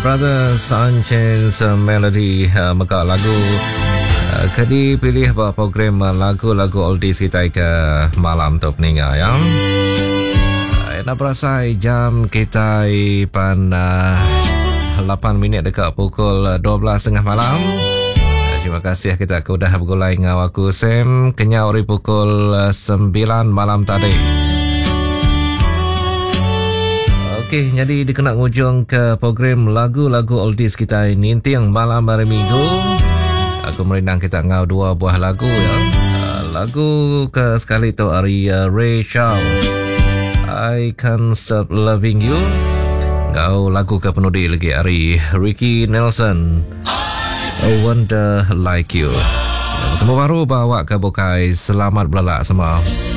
Brothers Sunshine Melody maka lagu kadi pilih buat program lagu-lagu oldies kita ke malam tu peninga ya. Nak berasai jam kita pan 8 minit dekat pukul 12.30 malam. Terima kasih kita sudah bergulai dengan aku Sam kenyau dari pukul 9 malam tadi. Okey, jadi dikena ujung ke program lagu-lagu oldies kita ini tiang malam hari Minggu. Aku merindang kita ngau dua buah lagu ya. Lagu ke sekali tu dari Ray Charles, I Can't Stop Loving You. Ngau lagu ke penudi lagi dari Ricky Nelson, A Wonder Like You. Bertemu baru bawa ke Bokai. Selamat belalak semua.